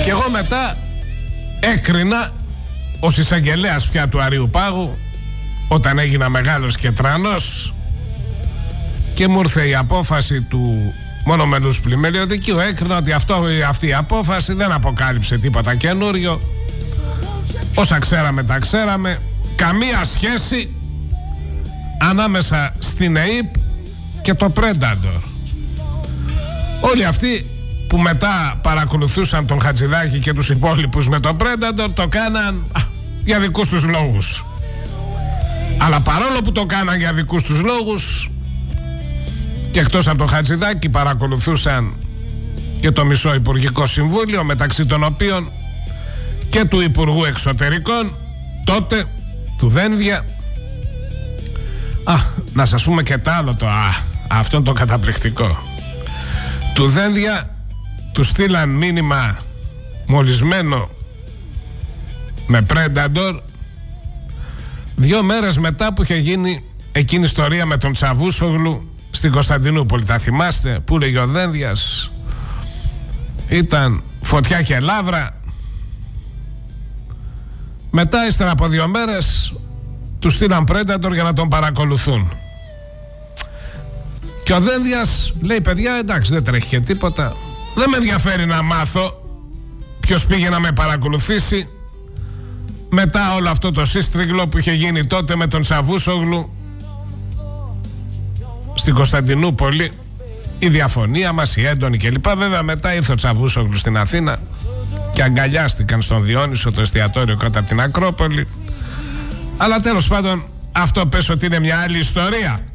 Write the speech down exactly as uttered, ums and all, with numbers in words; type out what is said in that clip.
Και εγώ μετά έκρινα ως εισαγγελέας πια του Αρείου Πάγου, όταν έγινα μεγάλος και τρανός και μου ήρθε η απόφαση του μονομελούς πλημμυριωδικείου, έκρινα ότι αυτό, αυτή η απόφαση δεν αποκάλυψε τίποτα καινούριο. Όσα ξέραμε τα ξέραμε. Καμία σχέση ανάμεσα στην ΕΥΠ και το Predator. Όλοι αυτοί που μετά παρακολουθούσαν τον Χατζηδάκη και τους υπόλοιπους με το Predator το κάναν α, για δικούς τους λόγους. Αλλά παρόλο που το κάναν για δικούς τους λόγους, και εκτός από τον Χατζηδάκη παρακολουθούσαν και το μισό Υπουργικό Συμβούλιο, μεταξύ των οποίων και του Υπουργού Εξωτερικών τότε, του Δένδια. Α, να σας πούμε και τ' άλλο το α, αυτό το καταπληκτικό. Του Δένδια του στείλαν μήνυμα μολυσμένο με Predator δύο μέρες μετά που είχε γίνει εκείνη η ιστορία με τον Τσαβούσογλου στην Κωνσταντινούπολη. Τα θυμάστε, που λέγει ο Δένδιας ήταν φωτιά και λάβρα. Μετά, ύστερα από δύο μέρες, του στείλαν Predator για να τον παρακολουθούν. Και ο Δένδιας λέει, παιδιά, εντάξει, δεν τρέχει και τίποτα, δεν με ενδιαφέρει να μάθω ποιος πήγε να με παρακολουθήσει μετά όλο αυτό το σύστριγγλο που είχε γίνει τότε με τον Τσαβούσογλου στην Κωνσταντινούπολη, η διαφωνία μας, η έντονη κλπ. Βέβαια μετά ήρθε ο Τσαβούσογλου στην Αθήνα και αγκαλιάστηκαν στον Διόνυσο, το εστιατόριο κάτω από την Ακρόπολη. Αλλά τέλος πάντων αυτό πες ότι είναι μια άλλη ιστορία.